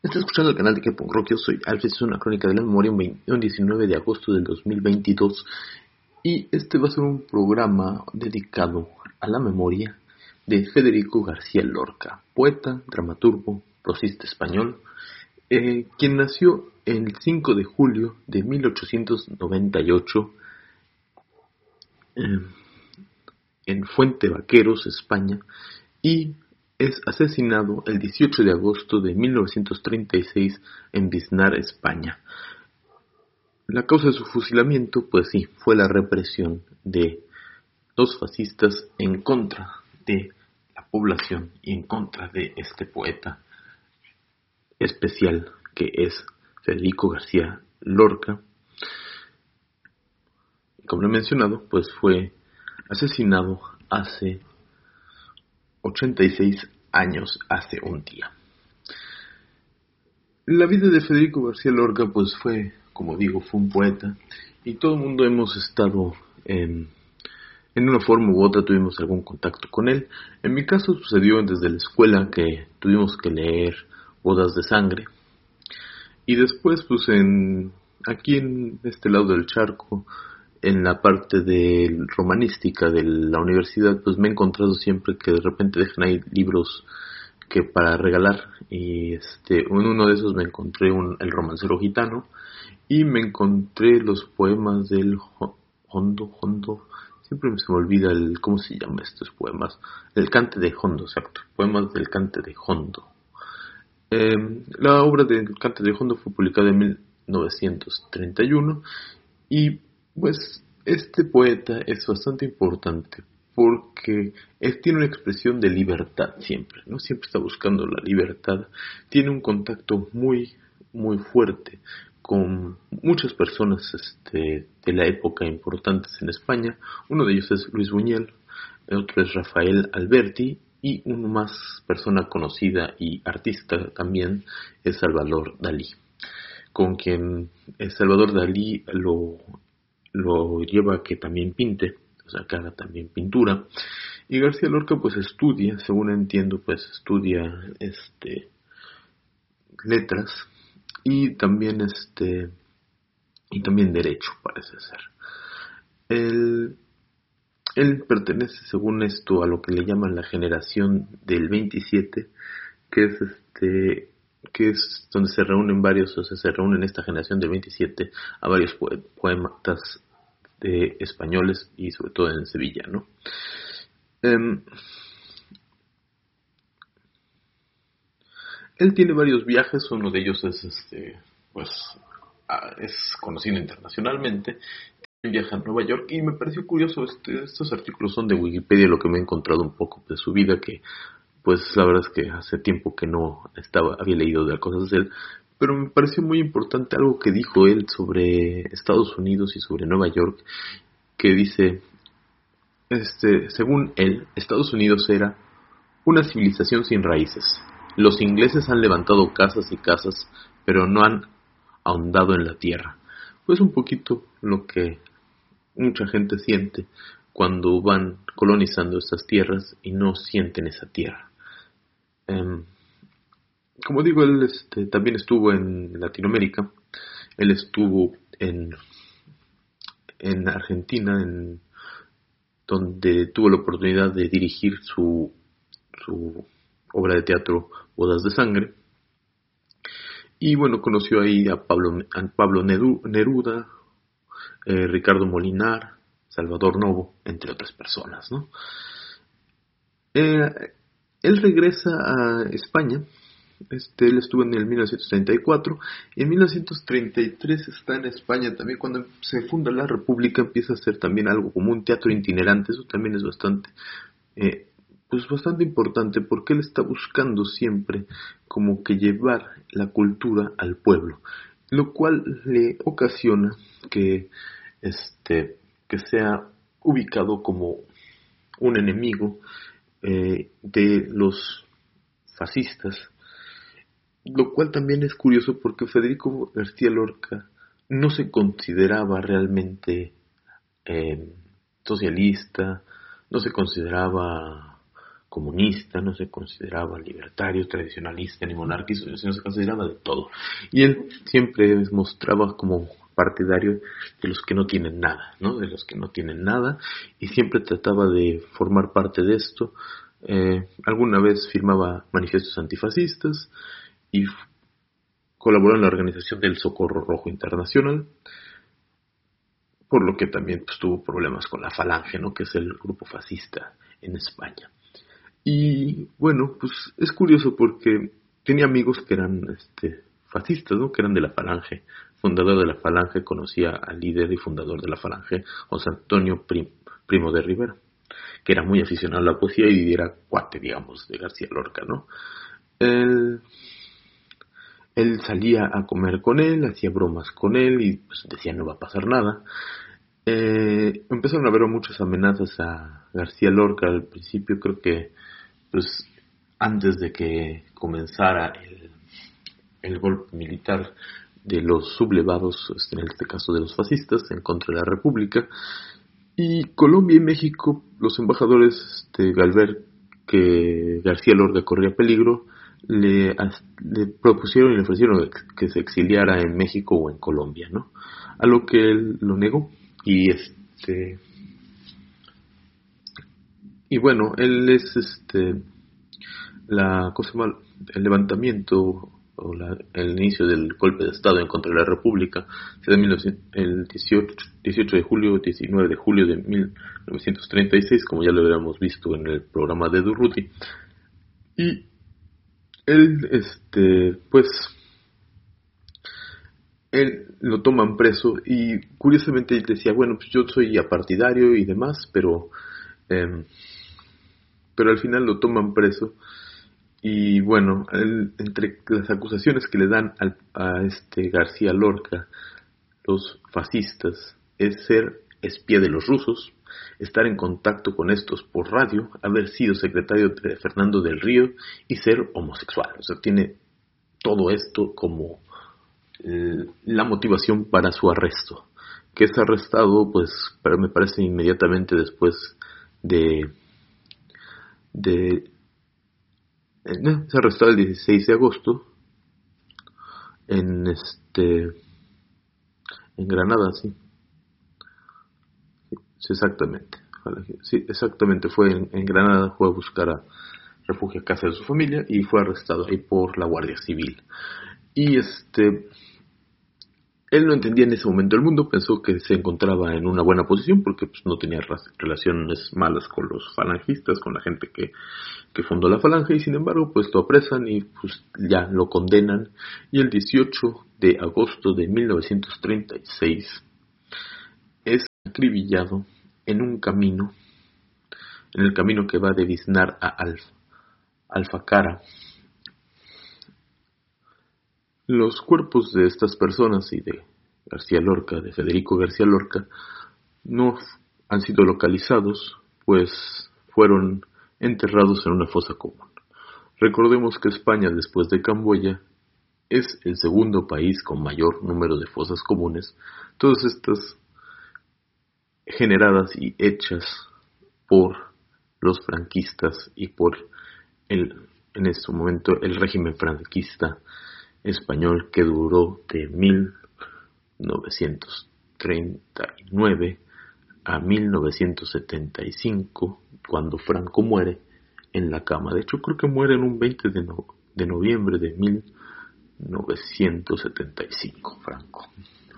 Estás escuchando el canal de K-Punk Rock. Yo soy Alfred, es una crónica de la memoria, un 19 de agosto del 2022. Y este va a ser un programa dedicado a la memoria de Federico García Lorca, poeta, dramaturgo, prosista español, quien nació el 5 de julio de 1898 en Fuente Vaqueros, España, y es asesinado el 18 de agosto de 1936 en Biznar, España. La causa de su fusilamiento, pues sí, fue la represión de los fascistas en contra de la población y en contra de este poeta especial que es Federico García Lorca. Como he mencionado, pues fue asesinado hace 86 años, hace un día. La vida de Federico García Lorca, pues fue, como digo, fue un poeta, y todo el mundo hemos estado en una forma u otra, tuvimos algún contacto con él. En mi caso sucedió desde la escuela, que tuvimos que leer Bodas de Sangre, y después pues aquí en este lado del charco, en la parte de romanística de la universidad, pues me he encontrado siempre que de repente dejan ahí libros que para regalar, y en uno de esos me encontré el romancero gitano, y me encontré los poemas del Hondo, siempre se me olvida ¿cómo se llama estos poemas? El Cante de Hondo, exacto, poemas del Cante de Hondo. La obra del Cante de Hondo fue publicada en 1931, y pues este poeta es bastante importante porque tiene una expresión de libertad siempre, ¿no? Siempre está buscando la libertad, tiene un contacto muy, muy fuerte con muchas personas de la época importantes en España. Uno de ellos es Luis Buñuel, el otro es Rafael Alberti, y uno más persona conocida y artista también es Salvador Dalí, con quien Salvador Dalí lo lleva a que también pinte, o sea, que haga también pintura. Y García Lorca pues estudia, según entiendo, pues estudia letras y también derecho, parece ser. Él pertenece, según esto, a lo que le llaman la generación del 27, que es donde se reúnen se reúnen esta generación del 27 a varios poetas españoles, y sobre todo en Sevilla, ¿no? Él tiene varios viajes, uno de ellos es es conocido internacionalmente. Viaja a Nueva York, y me pareció curioso, estos artículos son de Wikipedia, lo que me he encontrado un poco de su vida, que pues la verdad es que hace tiempo que no había leído de cosas de él, pero me pareció muy importante algo que dijo él sobre Estados Unidos y sobre Nueva York, que dice, según él, Estados Unidos era una civilización sin raíces. Los ingleses han levantado casas y casas, pero no han ahondado en la tierra. Pues un poquito lo que mucha gente siente cuando van colonizando estas tierras y no sienten esa tierra. Como digo, él también estuvo en Latinoamérica. Él estuvo en Argentina, donde tuvo la oportunidad de dirigir su obra de teatro Bodas de Sangre. Y bueno, conoció ahí a Pablo Neruda, Ricardo Molinar, Salvador Novo, entre otras personas, ¿no? Él regresa a España. Él estuvo en el 1934, y en 1933 está en España también. Cuando se funda la República, empieza a ser también algo como un teatro itinerante. Eso también es bastante importante, porque él está buscando siempre como que llevar la cultura al pueblo, lo cual le ocasiona que sea ubicado como un enemigo de los fascistas, lo cual también es curioso porque Federico García Lorca no se consideraba realmente socialista, no se consideraba comunista, no se consideraba libertario, tradicionalista ni monarquista, sino se consideraba de todo. Y él siempre mostraba como partidario de los que no tienen nada, ¿no? De los que no tienen nada, y siempre trataba de formar parte de esto. Alguna vez firmaba manifiestos antifascistas y colaboró en la organización del Socorro Rojo Internacional, por lo que también pues, tuvo problemas con la Falange, ¿no? Que es el grupo fascista en España. Y bueno, pues es curioso porque tenía amigos que eran fascistas, ¿no? Que eran de la Falange. Fundador de la Falange, conocía al líder y fundador de la Falange, José Antonio Primo de Rivera, que era muy aficionado a la poesía y era cuate, digamos, de García Lorca, ¿no? Él salía a comer con él, hacía bromas con él y pues, decía no va a pasar nada. Empezaron a haber muchas amenazas a García Lorca al principio, creo que pues antes de que comenzara el golpe militar de los sublevados, en este caso de los fascistas, en contra de la República. Y Colombia y México, los embajadores Galver, que García Lorca corría peligro, le propusieron y le ofrecieron que se exiliara en México o en Colombia, ¿no? A lo que él lo negó. Y bueno, él es el levantamiento o el inicio del golpe de Estado en contra de la República se da el 18 de julio, 19 de julio de 1936, como ya lo habíamos visto en el programa de Durruti. Y él, él lo toman preso y curiosamente él decía, bueno, pues yo soy apartidario y demás, pero al final lo toman preso. Y bueno, entre las acusaciones que le dan a García Lorca, los fascistas, es ser espía de los rusos, estar en contacto con estos por radio, haber sido secretario de Fernando del Río y ser homosexual. O sea, tiene todo esto como la motivación para su arresto, que es arrestado, pues, me parece inmediatamente después se arrestó el 16 de agosto en Granada, sí. Sí, exactamente. Sí, exactamente, fue en Granada, fue a buscar refugio a casa de su familia y fue arrestado ahí por la Guardia Civil. Y él no entendía en ese momento el mundo, pensó que se encontraba en una buena posición porque pues, no tenía relaciones malas con los falangistas, con la gente que fundó la Falange, y sin embargo pues lo apresan y pues ya lo condenan. Y el 18 de agosto de 1936 es acribillado en un camino, en el camino que va de Biznar a Alfacara. Los cuerpos de estas personas y de García Lorca, de Federico García Lorca, no han sido localizados, pues fueron enterrados en una fosa común. Recordemos que España, después de Camboya, es el segundo país con mayor número de fosas comunes, todas estas generadas y hechas por los franquistas y por en ese momento el régimen franquista español, que duró de 1939 a 1975, cuando Franco muere en la cama. De hecho, creo que muere en un 20 de noviembre de 1975, Franco.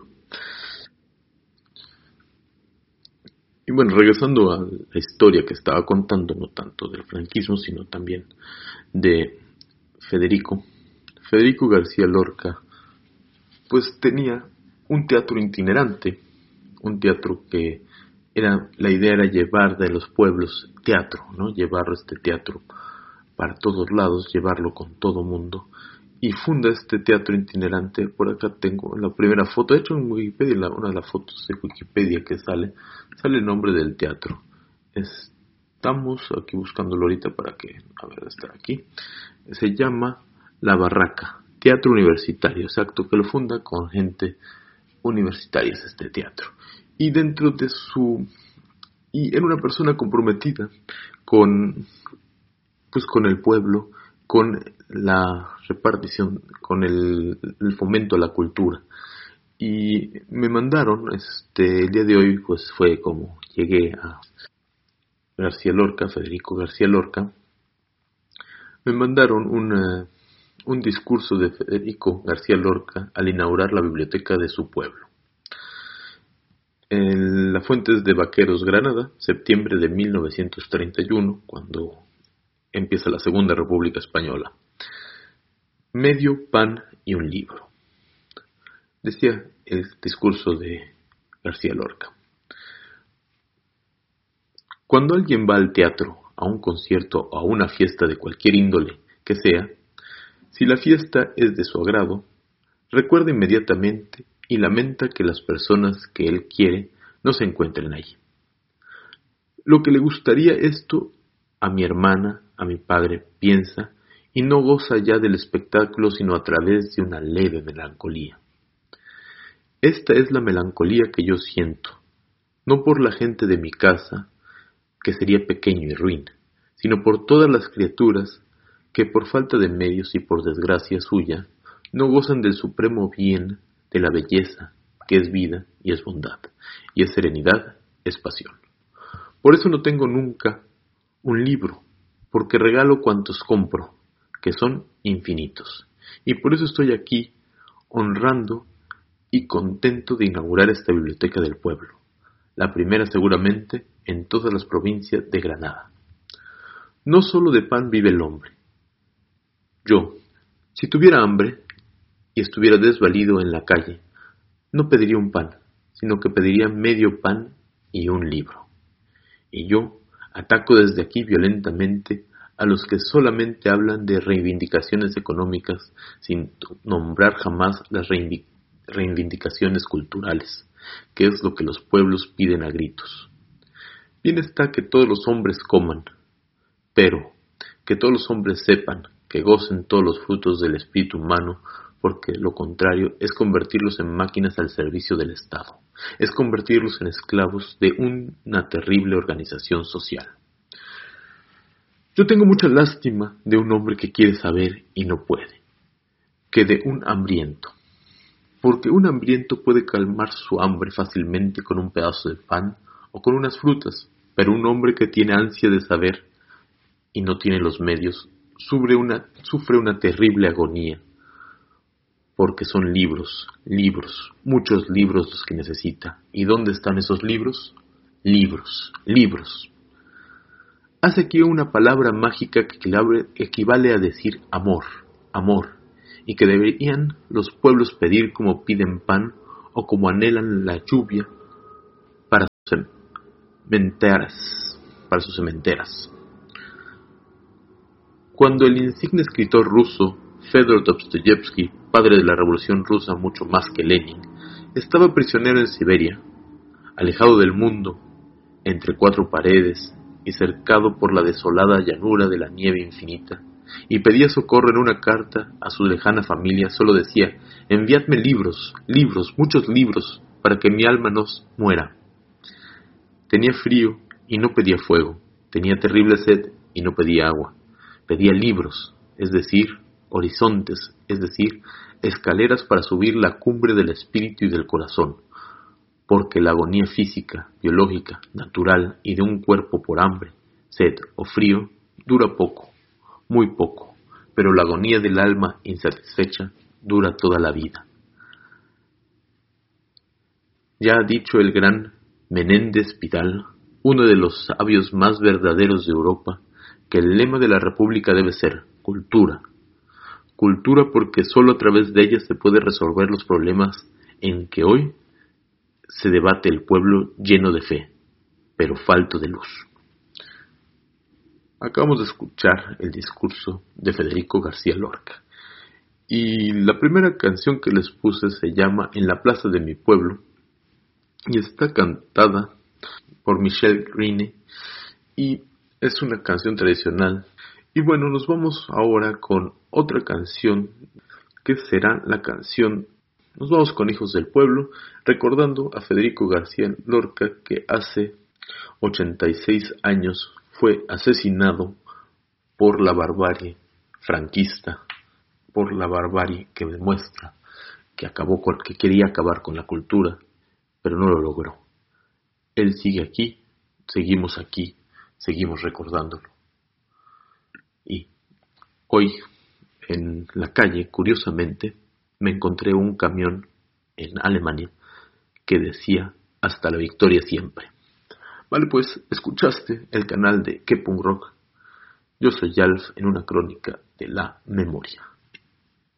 Y bueno, regresando a la historia que estaba contando, no tanto del franquismo, sino también de Federico García Lorca, pues tenía un teatro itinerante, un teatro que la idea era llevar de los pueblos teatro, ¿no? Llevar este teatro para todos lados, llevarlo con todo mundo, y funda este teatro itinerante. Por acá tengo la primera foto, de hecho en Wikipedia, una de las fotos de Wikipedia que sale el nombre del teatro. Estamos aquí buscándolo ahorita para que, a ver, está aquí. Se llama La Barraca, teatro universitario, exacto, que lo funda con gente universitaria es este teatro. Y era una persona comprometida con pues con el pueblo, con la repartición, con el fomento a la cultura. Y me mandaron, el día de hoy, pues fue como llegué a García Lorca, Federico García Lorca, me mandaron un discurso de Federico García Lorca al inaugurar la biblioteca de su pueblo. En La Fuentes de Vaqueros, Granada, septiembre de 1931, cuando empieza la Segunda República Española. Medio pan y un libro. Decía el discurso de García Lorca. Cuando alguien va al teatro, a un concierto o a una fiesta de cualquier índole que sea, si la fiesta es de su agrado, recuerda inmediatamente y lamenta que las personas que él quiere no se encuentren allí. Lo que le gustaría esto a mi hermana, a mi padre, piensa, y no goza ya del espectáculo sino a través de una leve melancolía. Esta es la melancolía que yo siento, no por la gente de mi casa, que sería pequeño y ruin, sino por todas las criaturas que por falta de medios y por desgracia suya, no gozan del supremo bien de la belleza, que es vida y es bondad, y es serenidad, es pasión. Por eso no tengo nunca un libro, porque regalo cuantos compro, que son infinitos, y por eso estoy aquí honrando y contento de inaugurar esta biblioteca del pueblo, la primera seguramente en todas las provincias de Granada. No solo de pan vive el hombre. Yo, si tuviera hambre y estuviera desvalido en la calle, no pediría un pan, sino que pediría medio pan y un libro. Y yo ataco desde aquí violentamente a los que solamente hablan de reivindicaciones económicas sin nombrar jamás las reivindicaciones culturales, que es lo que los pueblos piden a gritos. Bien está que todos los hombres coman, pero que todos los hombres sepan, que gocen todos los frutos del espíritu humano, porque lo contrario es convertirlos en máquinas al servicio del Estado, es convertirlos en esclavos de una terrible organización social. Yo tengo mucha lástima de un hombre que quiere saber y no puede, que de un hambriento, porque un hambriento puede calmar su hambre fácilmente con un pedazo de pan o con unas frutas, pero un hombre que tiene ansia de saber y no tiene los medios sufre una terrible agonía, porque son libros, muchos libros los que necesita. ¿Y dónde están esos libros? Libros. Hace aquí una palabra mágica que equivale a decir amor, y que deberían los pueblos pedir como piden pan o como anhelan la lluvia para sus cementeras. Cuando el insigne escritor ruso Fedor Dostoyevsky, padre de la Revolución Rusa mucho más que Lenin, estaba prisionero en Siberia, alejado del mundo, entre cuatro paredes y cercado por la desolada llanura de la nieve infinita, y pedía socorro en una carta a su lejana familia, solo decía: enviadme libros, muchos libros, para que mi alma no muera. Tenía frío y no pedía fuego, tenía terrible sed y no pedía agua, pedía libros, es decir, horizontes, es decir, escaleras para subir la cumbre del espíritu y del corazón, porque la agonía física, biológica, natural y de un cuerpo por hambre, sed o frío dura poco, muy poco, pero la agonía del alma insatisfecha dura toda la vida. Ya ha dicho el gran Menéndez Pidal, uno de los sabios más verdaderos de Europa, que el lema de la República debe ser cultura. Cultura porque sólo a través de ella se puede resolver los problemas en que hoy se debate el pueblo lleno de fe, pero falto de luz. Acabamos de escuchar el discurso de Federico García Lorca. Y la primera canción que les puse se llama En la plaza de mi pueblo y está cantada por Michel Grine y es una canción tradicional. Y bueno, nos vamos ahora con otra canción que será la canción. Nos vamos con Hijos del Pueblo, recordando a Federico García Lorca, que hace 86 años fue asesinado por la barbarie franquista, por la barbarie que demuestra que quería acabar con la cultura, pero no lo logró. Él sigue aquí, seguimos recordándolo. Y hoy, en la calle, curiosamente, me encontré un camión en Alemania que decía hasta la victoria siempre. Vale, pues escuchaste el canal de Que Punk Rock. Yo soy Alf en una crónica de la memoria.